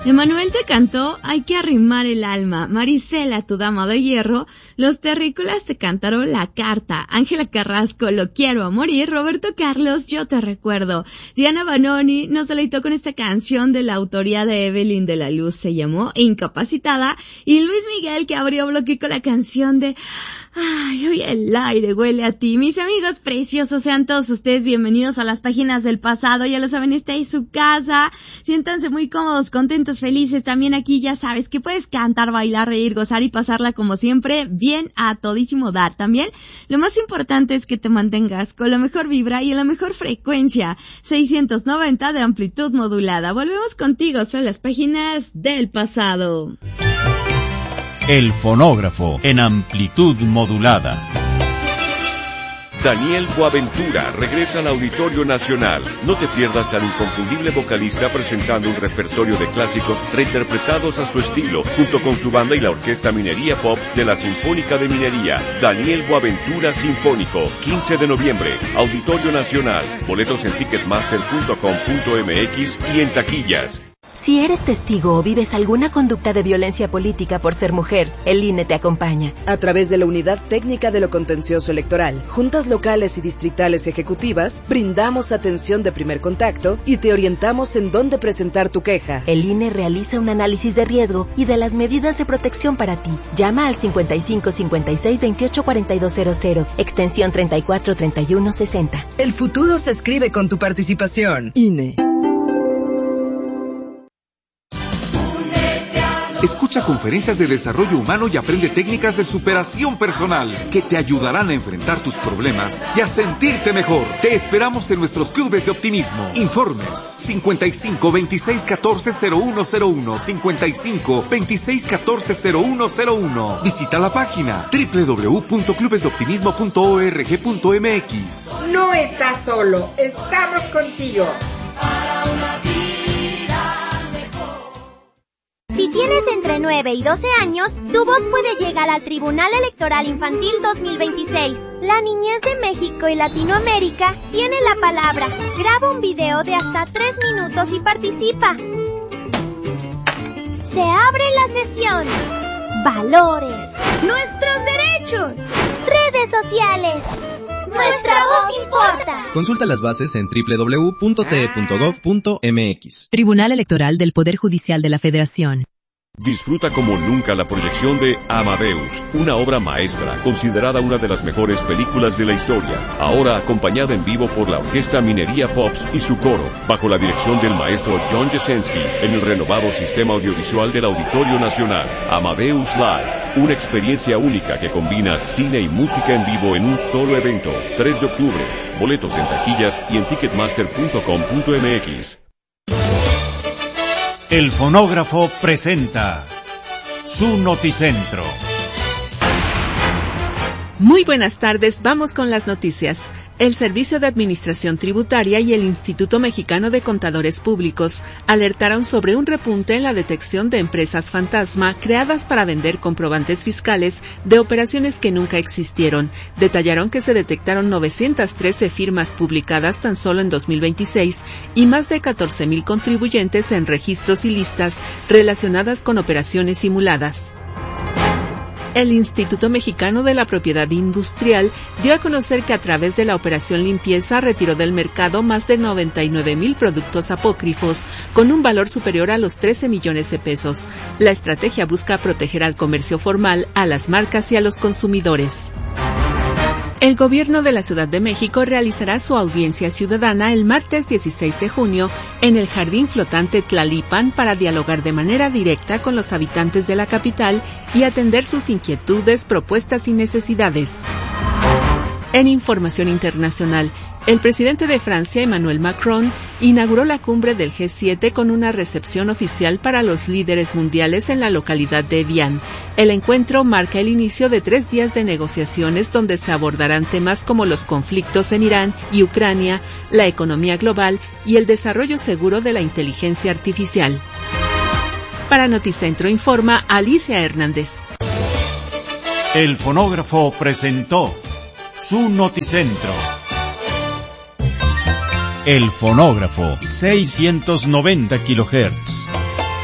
Emanuel te cantó Hay que arrimar el alma, Marisela, tu dama de hierro, Los Terrícolas te cantaron La Carta, Ángela Carrasco, Lo quiero a morir, Roberto Carlos, Yo te recuerdo, Diana Banoni nos deleitó con esta canción de la autoría de Evelyn de la Luz, se llamó Incapacitada, y Luis Miguel que abrió bloque con la canción de Ay, hoy el aire huele a ti. Mis amigos preciosos, sean todos ustedes bienvenidos a las páginas del pasado. Ya lo saben, está en su casa. Siéntanse muy cómodos, contentos, felices. También aquí ya sabes que puedes cantar, bailar, reír, gozar y pasarla como siempre, bien a todísimo dar. También lo más importante es que te mantengas con la mejor vibra y en la mejor frecuencia. 690 de amplitud modulada. Volvemos contigo, son las páginas del pasado. El fonógrafo en amplitud modulada. Daniel Boaventura regresa al Auditorio Nacional. No te pierdas al inconfundible vocalista presentando un repertorio de clásicos reinterpretados a su estilo, junto con su banda y la Orquesta Minería Pop de la Sinfónica de Minería. Daniel Boaventura Sinfónico, 15 de noviembre, Auditorio Nacional. Boletos en ticketmaster.com.mx y en taquillas. Si eres testigo o vives alguna conducta de violencia política por ser mujer, el INE te acompaña. A través de la Unidad Técnica de lo Contencioso Electoral, juntas locales y distritales ejecutivas, brindamos atención de primer contacto y te orientamos en dónde presentar tu queja. El INE realiza un análisis de riesgo y de las medidas de protección para ti. Llama al 55 56 28 4200, extensión 34 31 60. El futuro se escribe con tu participación. INE. Escucha conferencias de desarrollo humano y aprende técnicas de superación personal que te ayudarán a enfrentar tus problemas y a sentirte mejor. Te esperamos en nuestros clubes de optimismo. Informes 55 26 14 0101, 55 26 14 0101. Visita la página www.clubesdeoptimismo.org.mx. No estás solo, estamos contigo. Para una vida mejor. Si tienes entre 9 y 12 años, tu voz puede llegar al Tribunal Electoral Infantil 2026. La niñez de México y Latinoamérica tiene la palabra. Graba un video de hasta 3 minutos y participa. Se abre la sesión. Valores. Nuestros derechos. Redes sociales. Nuestra voz importa. Consulta las bases en www.te.gov.mx. Tribunal Electoral del Poder Judicial de la Federación. Disfruta como nunca la proyección de Amadeus, una obra maestra, considerada una de las mejores películas de la historia, ahora acompañada en vivo por la Orquesta Minería Pops y su coro, bajo la dirección del maestro John Jasenski, en el renovado sistema audiovisual del Auditorio Nacional. Amadeus Live, una experiencia única que combina cine y música en vivo en un solo evento. 3 de octubre, boletos en taquillas y en ticketmaster.com.mx. El fonógrafo presenta su noticentro. Muy buenas tardes, vamos con las noticias. El Servicio de Administración Tributaria y el Instituto Mexicano de Contadores Públicos alertaron sobre un repunte en la detección de empresas fantasma creadas para vender comprobantes fiscales de operaciones que nunca existieron. Detallaron que se detectaron 913 firmas publicadas tan solo en 2026 y más de 14,000 contribuyentes en registros y listas relacionadas con operaciones simuladas. El Instituto Mexicano de la Propiedad Industrial dio a conocer que a través de la operación limpieza retiró del mercado más de 99,000 productos apócrifos con un valor superior a los 13 millones de pesos. La estrategia busca proteger al comercio formal, a las marcas y a los consumidores. El gobierno de la Ciudad de México realizará su audiencia ciudadana el martes 16 de junio en el Jardín Flotante Tlalipan para dialogar de manera directa con los habitantes de la capital y atender sus inquietudes, propuestas y necesidades. En información internacional, el presidente de Francia, Emmanuel Macron, inauguró la cumbre del G7 con una recepción oficial para los líderes mundiales en la localidad de Evian. El encuentro marca el inicio de 3 días de negociaciones donde se abordarán temas como los conflictos en Irán y Ucrania, la economía global y el desarrollo seguro de la inteligencia artificial. Para Noticentro informa Alicia Hernández. El fonógrafo presentó su noticentro. El fonógrafo, 690 kHz.